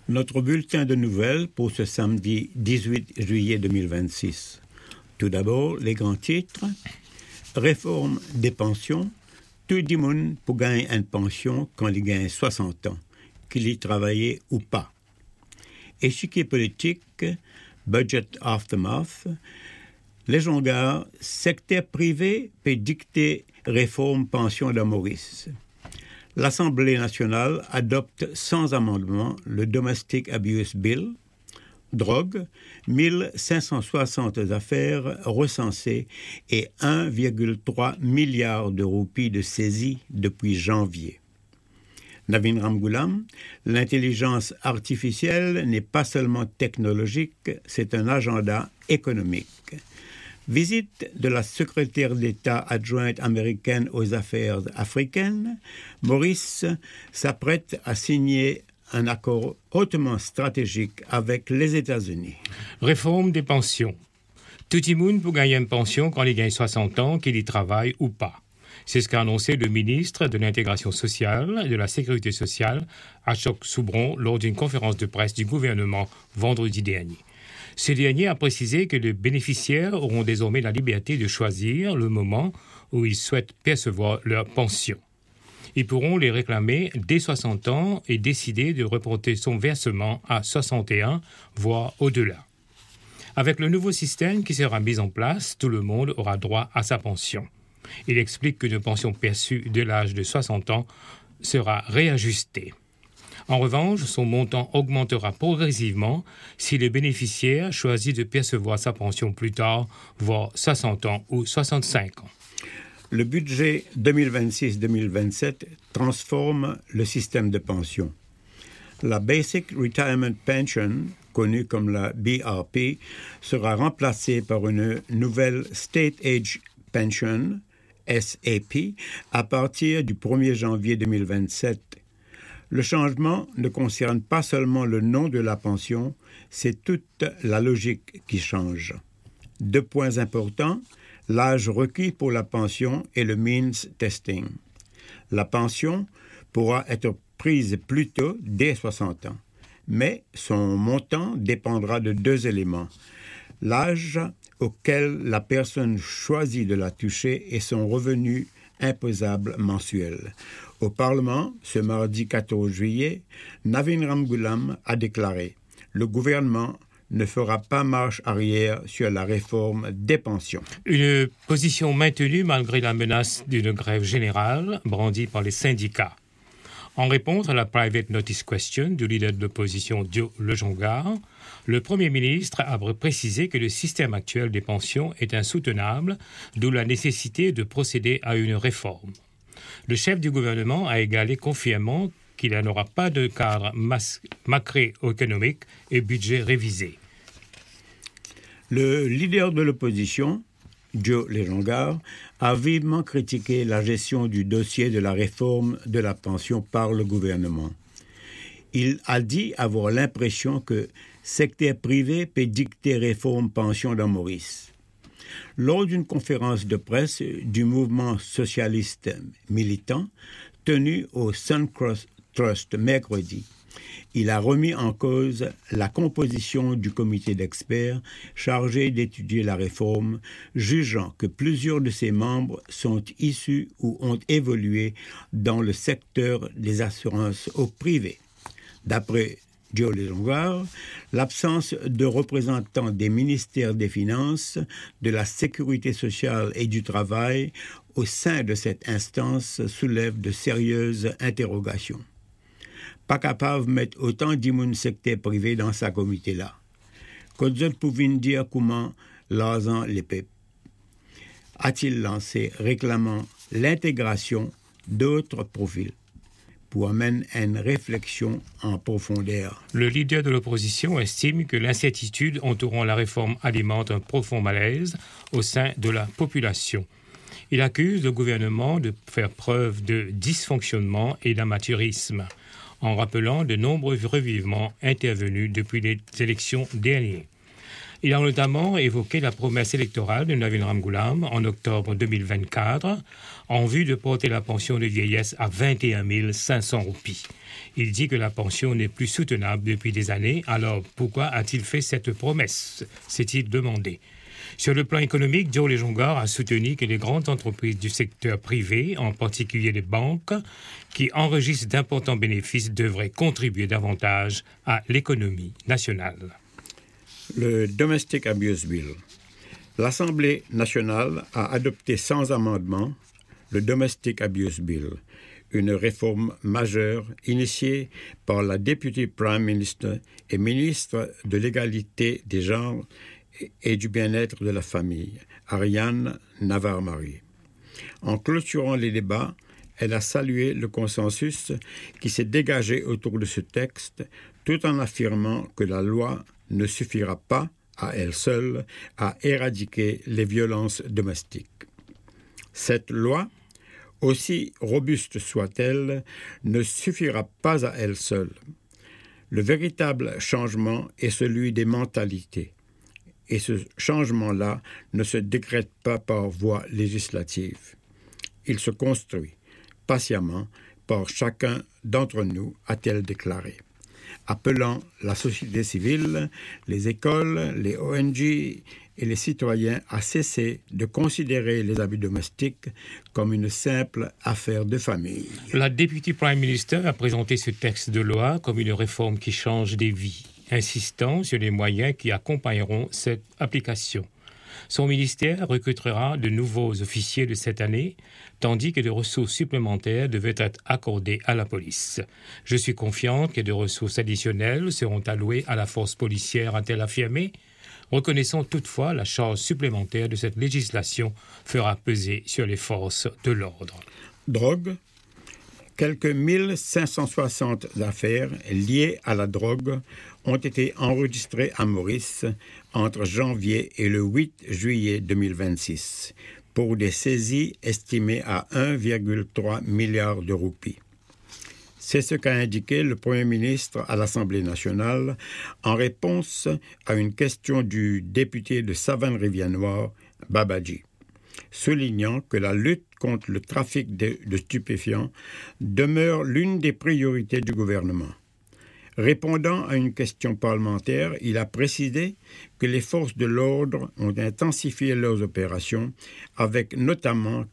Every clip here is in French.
Notre bulletin de nouvelles pour ce samedi 18 juillet 2026. Tout d'abord, les grands titres. Réforme des pensions. Tout le monde pour gagner une pension quand il gagne 60 ans, qu'il y travaille ou pas. Échiquier politique, budget aftermath. Les jongards, secteur privé peut dicter réforme pension de Maurice. L'Assemblée nationale adopte sans amendement le Domestic Abuse Bill. Drogue, 1560 affaires recensées et 1,3 milliard de roupies de saisie depuis janvier. Navin Ramgoolam, l'intelligence artificielle n'est pas seulement technologique, c'est un agenda économique. Visite de la secrétaire d'État adjointe américaine aux affaires africaines, Maurice s'apprête à signer un accord hautement stratégique avec les États-Unis. Réforme des pensions. Tout le monde peut gagner une pension quand il gagne 60 ans, qu'il y travaille ou pas. C'est ce qu'a annoncé le ministre de l'Intégration sociale et de la Sécurité sociale, Ashok Soubron, lors d'une conférence de presse du gouvernement vendredi dernier. Ce dernier a précisé que les bénéficiaires auront désormais la liberté de choisir le moment où ils souhaitent percevoir leur pension. Ils pourront les réclamer dès 60 ans et décider de reporter son versement à 61, voire au-delà. Avec le nouveau système qui sera mis en place, tout le monde aura droit à sa pension. Il explique qu'une pension perçue de l'âge de 60 ans sera réajustée. En revanche, son montant augmentera progressivement si le bénéficiaire choisit de percevoir sa pension plus tard, voire 60 ans ou 65 ans. Le budget 2026-2027 transforme le système de pension. La Basic Retirement Pension, connue comme la BRP, sera remplacée par une nouvelle State Age Pension, SAP, à partir du 1er janvier 2027. Le changement ne concerne pas seulement le nom de la pension, c'est toute la logique qui change. 2 points importants, l'âge requis pour la pension et le means testing. La pension pourra être prise plus tôt, dès 60 ans, mais son montant dépendra de 2 éléments. L'âge auquel la personne choisit de la toucher et son revenu imposable mensuel. Au Parlement, ce mardi 14 juillet, Navin Ramgoolam a déclaré « Le gouvernement ne fera pas marche arrière sur la réforme des pensions. » Une position maintenue malgré la menace d'une grève générale brandie par les syndicats. En réponse à la private notice question du leader de l'opposition Joe Lejongar, le Premier ministre a précisé que le système actuel des pensions est insoutenable, d'où la nécessité de procéder à une réforme. Le chef du gouvernement a également confirmé qu'il n'y aura pas de cadre macroéconomique et budget révisé. Le leader de l'opposition, Joe Lejongar, a vivement critiqué la gestion du dossier de la réforme de la pension par le gouvernement. Il a dit avoir l'impression que secteur privé peut dicter réforme pension dans Maurice. Lors d'une conférence de presse du mouvement socialiste militant tenue au Suncross Trust mercredi, il a remis en cause la composition du comité d'experts chargé d'étudier la réforme, jugeant que plusieurs de ses membres sont issus ou ont évolué dans le secteur des assurances au privé. D'après Joe Lejongar, l'absence de représentants des ministères des Finances, de la Sécurité sociale et du Travail au sein de cette instance soulève de sérieuses interrogations. Pas capable de mettre autant d'immunes secteur privé dans sa comité-là. Qu'autres pouvaient dire comment l'argent les paie. A-t-il lancé réclamant l'intégration d'autres profils pour amener une réflexion en profondeur. Le leader de l'opposition estime que l'incertitude entourant la réforme alimente un profond malaise au sein de la population. Il accuse le gouvernement de faire preuve de dysfonctionnement et d'amateurisme, en rappelant de nombreux revirements intervenus depuis les élections dernières. Il a notamment évoqué la promesse électorale de Navin Ramgoolam en octobre 2024 en vue de porter la pension de vieillesse à 21 500 roupies. Il dit que la pension n'est plus soutenable depuis des années, alors pourquoi a-t-il fait cette promesse, s'est-il demandé. Sur le plan économique, Joe Lejongar a soutenu que les grandes entreprises du secteur privé, en particulier les banques, qui enregistrent d'importants bénéfices, devraient contribuer davantage à l'économie nationale. Le Domestic Abuse Bill. L'Assemblée nationale a adopté sans amendement le Domestic Abuse Bill, une réforme majeure initiée par la députée Prime Minister et ministre de l'égalité des genres et du bien-être de la famille, Ariane Navarmari. En clôturant les débats, elle a salué le consensus qui s'est dégagé autour de ce texte, tout en affirmant que la loi ne suffira pas, à elle seule, à éradiquer les violences domestiques. Cette loi, aussi robuste soit-elle, ne suffira pas à elle seule. Le véritable changement est celui des mentalités. Et ce changement-là ne se décrète pas par voie législative. Il se construit patiemment par chacun d'entre nous, a-t-elle déclaré, appelant la société civile, les écoles, les ONG et les citoyens à cesser de considérer les abus domestiques comme une simple affaire de famille. La députée Prime Minister a présenté ce texte de loi comme une réforme qui change des vies, insistant sur les moyens qui accompagneront cette application. Son ministère recrutera de nouveaux officiers de cette année, tandis que des ressources supplémentaires devaient être accordées à la police. Je suis confiante que des ressources additionnelles seront allouées à la force policière, a-t-elle affirmé, reconnaissant toutefois la charge supplémentaire de cette législation fera peser sur les forces de l'ordre. Drogue. Quelques 1560 affaires liées à la drogue ont été enregistrées à Maurice entre janvier et le 8 juillet 2026 pour des saisies estimées à 1,3 milliard de roupies. C'est ce qu'a indiqué le Premier ministre à l'Assemblée nationale en réponse à une question du député de Savane-Rivière-Noire, Babaji, soulignant que la lutte contre le trafic de stupéfiants demeure l'une des priorités du gouvernement. Répondant à une question parlementaire, il a précisé que les forces de l'ordre ont intensifié leurs opérations, avec notamment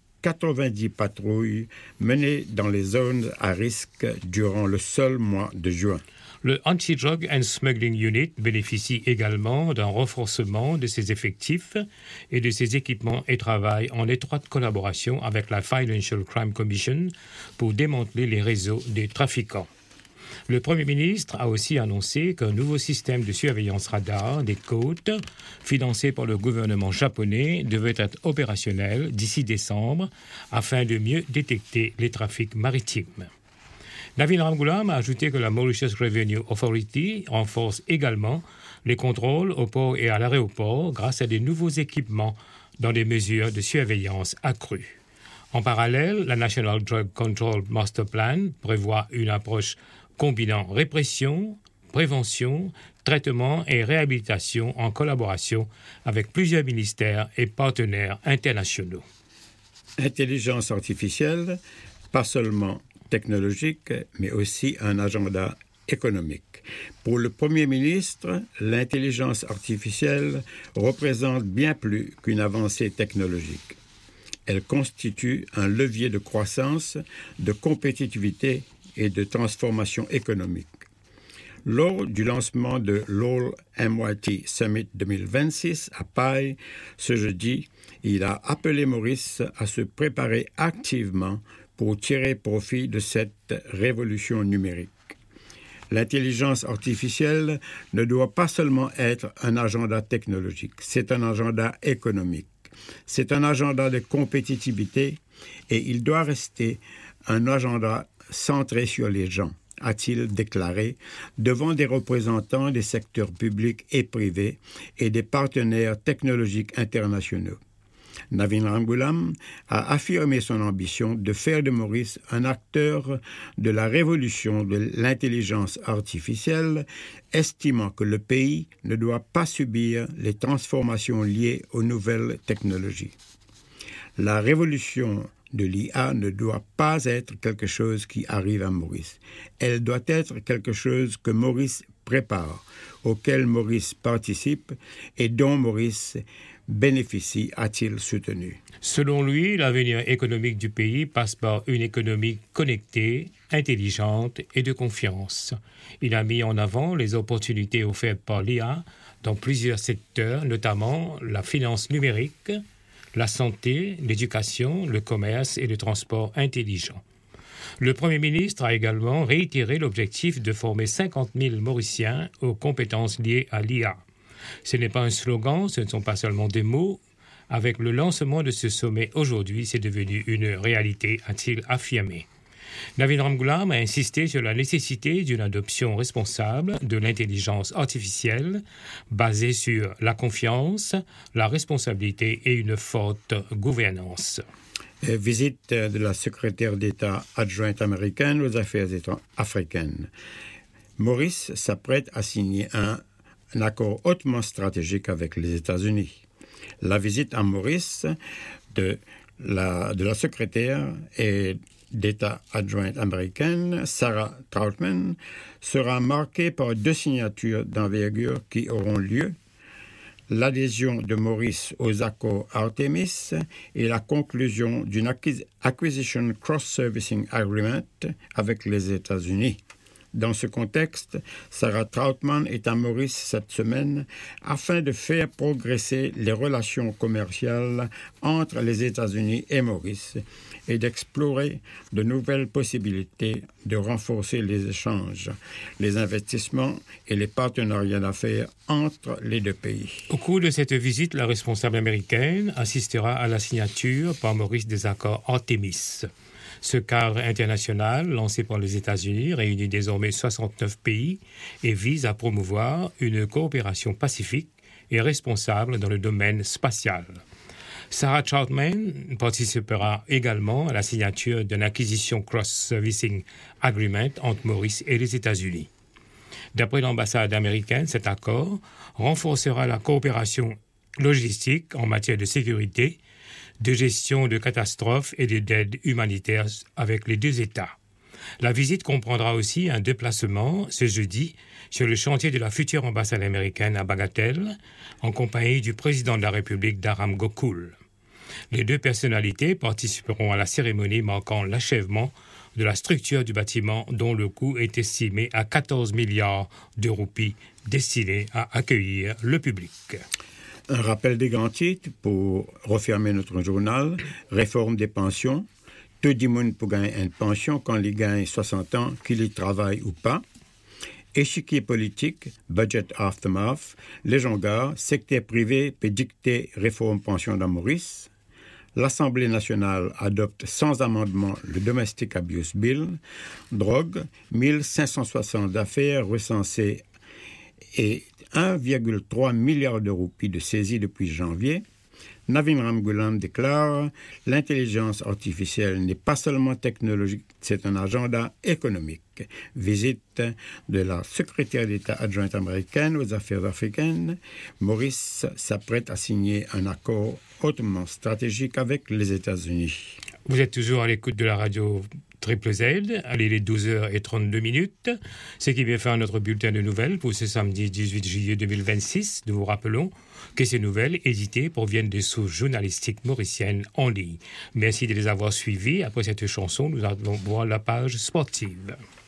90 patrouilles menées dans les zones à risque durant le seul mois de juin. Le Anti-Drug and Smuggling Unit bénéficie également d'un renforcement de ses effectifs et de ses équipements et travaille en étroite collaboration avec la Financial Crime Commission pour démanteler les réseaux des trafiquants. Le Premier ministre a aussi annoncé qu'un nouveau système de surveillance radar des côtes, financé par le gouvernement japonais, devait être opérationnel d'ici décembre afin de mieux détecter les trafics maritimes. Navin Ramgoolam a ajouté que la Mauritius Revenue Authority renforce également les contrôles au port et à l'aéroport grâce à des nouveaux équipements dans des mesures de surveillance accrues. En parallèle, la National Drug Control Master Plan prévoit une approche combinant répression, prévention, traitement et réhabilitation en collaboration avec plusieurs ministères et partenaires internationaux. Intelligence artificielle, pas seulement technologique, mais aussi un agenda économique. Pour le Premier ministre, l'intelligence artificielle représente bien plus qu'une avancée technologique. Elle constitue un levier de croissance, de compétitivité et de transformation économique. Lors du lancement de l'All MIT Summit 2026 à Paille, ce jeudi, il a appelé Maurice à se préparer activement pour tirer profit de cette révolution numérique. L'intelligence artificielle ne doit pas seulement être un agenda technologique, c'est un agenda économique. C'est un agenda de compétitivité et il doit rester un agenda centré sur les gens, a-t-il déclaré, devant des représentants des secteurs publics et privés et des partenaires technologiques internationaux. Navin Ramgoolam a affirmé son ambition de faire de Maurice un acteur de la révolution de l'intelligence artificielle, estimant que le pays ne doit pas subir les transformations liées aux nouvelles technologies. La révolution de l'IA ne doit pas être quelque chose qui arrive à Maurice. Elle doit être quelque chose que Maurice prépare, auquel Maurice participe et dont Maurice bénéficie, a-t-il soutenu. Selon lui, l'avenir économique du pays passe par une économie connectée, intelligente et de confiance. Il a mis en avant les opportunités offertes par l'IA dans plusieurs secteurs, notamment la finance numérique, la santé, l'éducation, le commerce et le transport intelligent. Le Premier ministre a également réitéré l'objectif de former 50 000 Mauriciens aux compétences liées à l'IA. Ce n'est pas un slogan, ce ne sont pas seulement des mots. Avec le lancement de ce sommet aujourd'hui, c'est devenu une réalité, a-t-il affirmé. Navin Ramgoolam a insisté sur la nécessité d'une adoption responsable de l'intelligence artificielle basée sur la confiance, la responsabilité et une forte gouvernance. Visite de la secrétaire d'État adjointe américaine aux affaires africaines. Maurice s'apprête à signer un accord hautement stratégique avec les États-Unis. La visite à Maurice de la secrétaire d'État adjointe américaine, Sarah Trautman, sera marquée par 2 signatures d'envergure qui auront lieu: l'adhésion de Maurice aux accords Artemis et la conclusion d'une Acquisition Cross-Servicing Agreement avec les États-Unis. Dans ce contexte, Sarah Trautman est à Maurice cette semaine afin de faire progresser les relations commerciales entre les États-Unis et Maurice et d'explorer de nouvelles possibilités de renforcer les échanges, les investissements et les partenariats d'affaires entre les 2 pays. Au cours de cette visite, la responsable américaine assistera à la signature par Maurice des accords Artemis. Ce cadre international, lancé par les États-Unis, réunit désormais 69 pays et vise à promouvoir une coopération pacifique et responsable dans le domaine spatial. Sarah Trautman participera également à la signature d'une Acquisition Cross-Servicing Agreement entre Maurice et les États-Unis. D'après l'ambassade américaine, cet accord renforcera la coopération logistique en matière de sécurité, de gestion de catastrophes et d'aide humanitaire avec les 2 États. La visite comprendra aussi un déplacement ce jeudi sur le chantier de la future ambassade américaine à Bagatelle, en compagnie du président de la République d'Aram Gokul. Les 2 personnalités participeront à la cérémonie marquant l'achèvement de la structure du bâtiment dont le coût est estimé à 14 milliards de roupies destiné à accueillir le public. Un rappel des grands titres pour refermer notre journal. Réforme des pensions. Tout le monde peut gagner une pension quand il gagne 60 ans, qu'il y travaille ou pas. Échiquier politique, budget aftermath. Les gens gars, secteur privé peut dicter réforme pension dans Maurice. L'Assemblée nationale adopte sans amendement le Domestic Abuse Bill. Drogue, 1560 affaires recensées et 1,3 milliard de roupies de saisie depuis janvier. Navin Ramgoolam déclare « L'intelligence artificielle n'est pas seulement technologique, c'est un agenda économique ». Visite de la secrétaire d'État adjointe américaine aux affaires africaines. Maurice s'apprête à signer un accord hautement stratégique avec les États-Unis. Vous êtes toujours à l'écoute de la radio Triple Z, allez les 12h32, ce qui vient faire notre bulletin de nouvelles pour ce samedi 18 juillet 2026. Nous vous rappelons que ces nouvelles éditées proviennent des sources journalistiques mauriciennes en ligne. Merci de les avoir suivies. Après cette chanson, nous allons voir la page sportive.